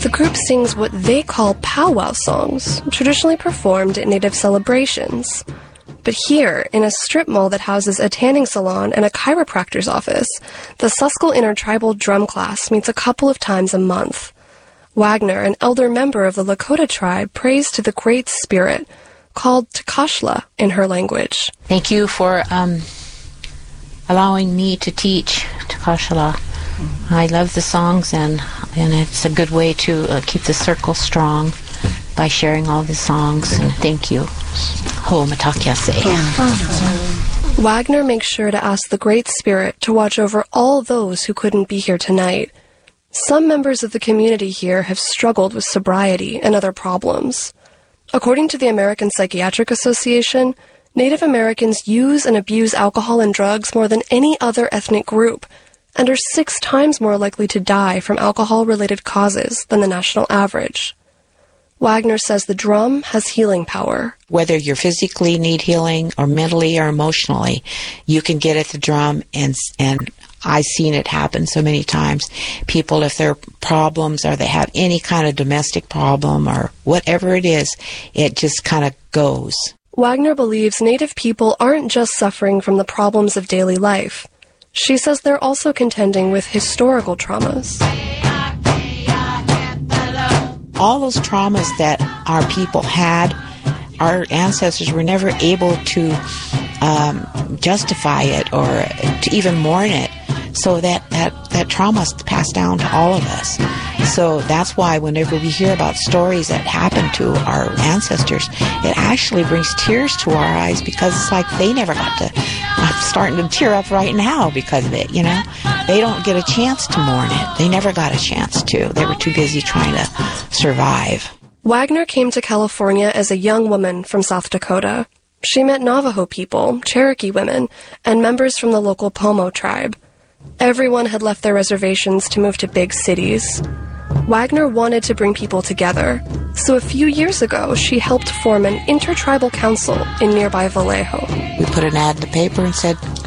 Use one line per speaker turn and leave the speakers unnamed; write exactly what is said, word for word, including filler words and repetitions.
the group sings what they call powwow songs, traditionally performed at Native celebrations. But here, in a strip mall that houses a tanning salon and a chiropractor's office, the Susquehanna Intertribal Drum Class meets a couple of times a month. Wagner, an elder member of the Lakota tribe, prays to the Great Spirit, called Takashla in her language.
Thank you for um, allowing me to teach Takashla. I love the songs, and and it's a good way to uh, keep the circle strong by sharing all the songs. And thank you. Ho matakiase.
Wagner makes sure to ask the Great Spirit to watch over all those who couldn't be here tonight. Some members of the community here have struggled with sobriety and other problems. According to the American Psychiatric Association, Native Americans use and abuse alcohol and drugs more than any other ethnic group, and are six times more likely to die from alcohol-related causes than the national average. Wagner says the drum has healing power.
Whether you physically need healing or mentally or emotionally, you can get at the drum, and and I've seen it happen so many times. People, if there are problems or they have any kind of domestic problem or whatever it is, it just kind of goes.
Wagner believes Native people aren't just suffering from the problems of daily life. She says they're also contending with historical traumas.
All those traumas that our people had, our ancestors were never able to um, justify it or to even mourn it. So that, that, that trauma is passed down to all of us. So that's why whenever we hear about stories that happened to our ancestors, it actually brings tears to our eyes, because it's like they never got to. I'm starting to tear up right now because of it, you know. They don't get a chance to mourn it. They never got a chance to. They were too busy trying to survive.
Wagner came to California as a young woman from South Dakota. She met Navajo people, Cherokee women, and members from the local Pomo tribe. Everyone had left their reservations to move to big cities. Wagner wanted to bring people together, so a few years ago she helped form an intertribal council in nearby Vallejo.
We put an ad in the paper and said,